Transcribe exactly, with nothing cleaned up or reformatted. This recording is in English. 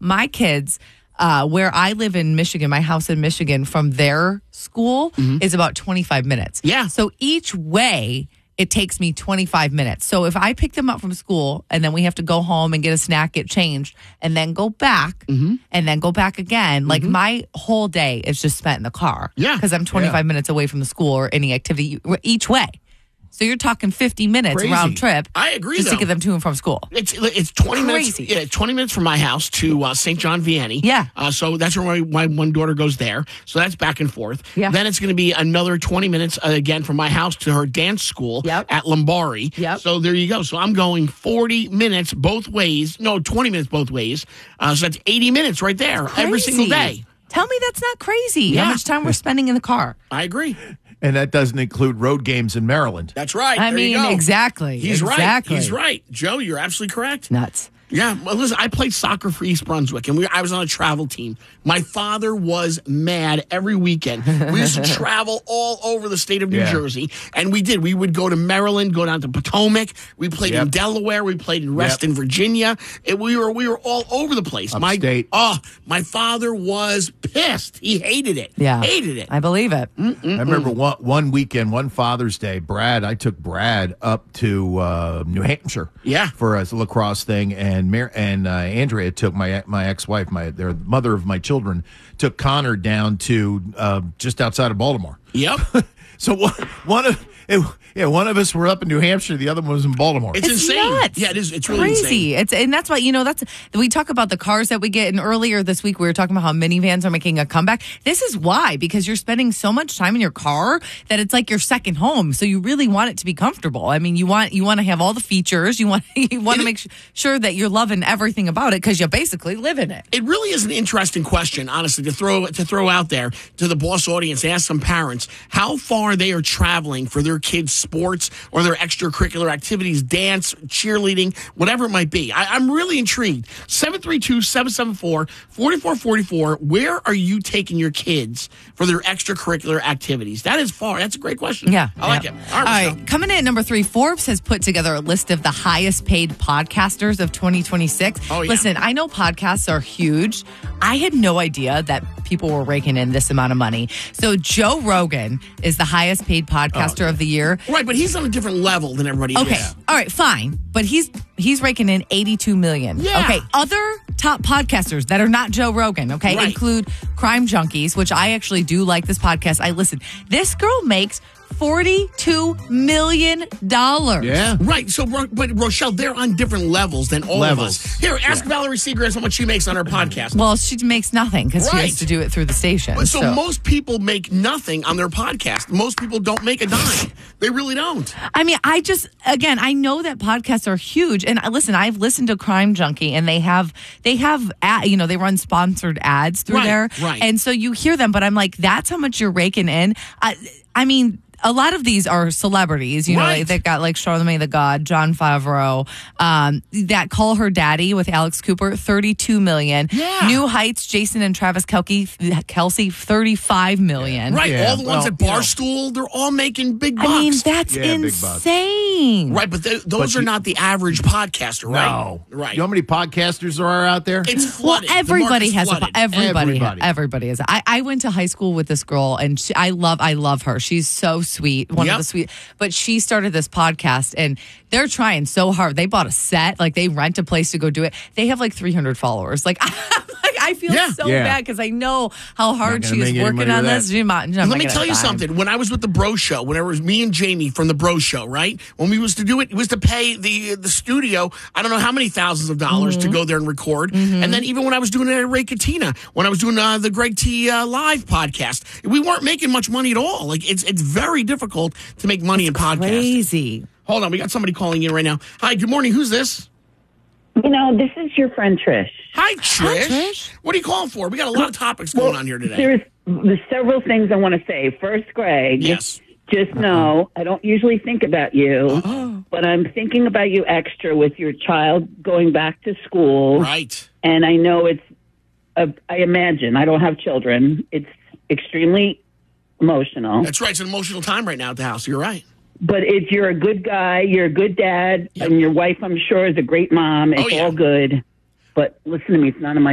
my kids, uh, where I live in Michigan, my house in Michigan, from their school mm-hmm. is about twenty-five minutes. Yeah. So each way, it takes me twenty-five minutes. So if I pick them up from school and then we have to go home and get a snack, get changed, and then go back mm-hmm. and then go back again, mm-hmm. like my whole day is just spent in the car. Yeah. Because I'm twenty-five yeah. minutes away from the school or any activity each way. So you're talking fifty minutes Crazy. round trip. I agree, just though. to get them to and from school. It's it's twenty Crazy. minutes. Yeah, twenty minutes from my house to uh, Saint John Vianney. Yeah. Uh, so that's where my, my one daughter goes there. So that's back and forth. Yeah. Then it's going to be another twenty minutes uh, again from my house to her dance school yep. at Lombari. Yep. So there you go. So I'm going forty minutes both ways. No, twenty minutes both ways. Uh, so that's eighty minutes right there Crazy. every single day. Tell me that's not crazy. Yeah. How much time we're spending in the car? I agree. And that doesn't include road games in Maryland. That's right. I there mean, you go. exactly. He's exactly. right. He's right. Joe, you're absolutely correct. Nuts. Yeah, well, listen, I played soccer for East Brunswick, and we, I was on a travel team. My father was mad every weekend. We used to travel all over the state of New yeah. Jersey, and we did. We would go to Maryland, go down to Potomac. We played yep. in Delaware. We played in Reston, yep. Virginia. It, we were we were all over the place. Upstate. My oh, my father was pissed. He hated it. Yeah, hated it. I believe it. Mm-mm-mm. I remember one, one weekend, one Father's Day, Brad. I took Brad up to uh, New Hampshire. Yeah. for a lacrosse thing, and Mar- and uh, Andrea took my my ex wife, my their mother of my children, took Connor down to uh, just outside of Baltimore. Yep. So one, one of it, yeah, one of us were up in New Hampshire, the other one was in Baltimore. It's, It's insane. nuts. Yeah, it is. It's really crazy. insane. It's and that's why you know that's we talk about the cars that we get. And earlier this week we were talking about how minivans are making a comeback. This is why, because you're spending so much time in your car that it's like your second home. So you really want it to be comfortable. I mean, you want you want to have all the features. You want you want to make sure that you're loving everything about it because you basically live in it. It really is an interesting question, honestly, to throw to throw out there to the boss audience. Ask some parents how far they are traveling for their kids' sports or their extracurricular activities, dance, cheerleading, whatever it might be. I, I'm really intrigued. seven three two, seven seven four, four four four four. Where are you taking your kids for their extracurricular activities? That is far. That's a great question. Yeah. I like yeah. it. All right. All right. Coming in at number three, Forbes has put together a list of the highest paid podcasters of twenty twenty-six. Oh, yeah. Listen, I know podcasts are huge. I had no idea that people were raking in this amount of money. So Joe Rogan is the highest paid podcaster oh, yeah. of the year. Right, but he's on a different level than everybody Okay. else. All right, fine. But he's he's raking in eighty-two million. Yeah. Okay. Other top podcasters that are not Joe Rogan, okay, Right. include Crime Junkies, which I actually do like this podcast. I listen. This girl makes forty-two million dollars. Yeah. Right. So, Ro- but Rochelle, they're on different levels than all Levels. of us. Here, ask Yeah. Valerie Seagrass how much she makes on her podcast. Well, she makes nothing because she Right. has to do it through the station. But so, so. most people make nothing on their podcast. Most people don't make a dime. They really don't. I mean, I just, again, I know that podcasts are huge. And uh, listen, I've listened to Crime Junkie and they have, they have, ad, you know, they run sponsored ads through Right, there. right. And so you hear them, but I'm like, that's how much you're raking in. I, I mean, a lot of these are celebrities, you know, Right. like, they got like Charlamagne the God, John Favreau, um, that Call Her Daddy with Alex Cooper, thirty-two million. Yeah. New Heights, Jason and Travis Kelce, Kelsey, thirty-five million. Right. Yeah, all the ones well, at you know. Barstool, they're all making big bucks. I mean, that's Yeah, big bucks. insane. right, but they, those But are you- not the average podcaster, right? No. Right. You know how many podcasters there are out there? It's Well, flooded. The everybody market's has flooded. a everybody Everybody. everybody is. I, I went to high school with this girl, and she, I love I love her. She's so sweet, one Yep. of the sweet. But she started this podcast, and they're trying so hard. They bought a set, like they rent a place to go do it. They have like three hundred followers. Like, like I feel Yeah. so Yeah. bad because I know how hard gonna she is make any working money on with this. that. She's not- she's not Let me making a tell you dime. something. When I was with the Bro Show, when it was me and Jamie from the Bro Show, right? When we was to do it, it was to pay the the studio, I don't know how many thousands of dollars Mm-hmm. to go there and record. And then even when I was doing it at Ray Katina, when I was doing uh, the Greg T uh, live podcast, we weren't making much money at all. Like it's it's very difficult to make money in podcasting. Crazy. Hold on, we got somebody calling in right now. Hi, good morning. Who's this? You know, this is your friend Trish. Hi, Trish. Trish. What are you calling for? We got a lot of topics going on here today. There's, there's several things I want to say. First, Greg, Yes. just know I don't usually think about you, but I'm thinking about you extra with your child going back to school. Right. And I know it's, uh, I imagine, I don't have children, it's extremely emotional. That's right. It's an emotional time right now at the house. You're right. But if you're a good guy, you're a good dad, Yep. and your wife, I'm sure, is a great mom. It's Oh, yeah. all good. But listen to me, it's none of my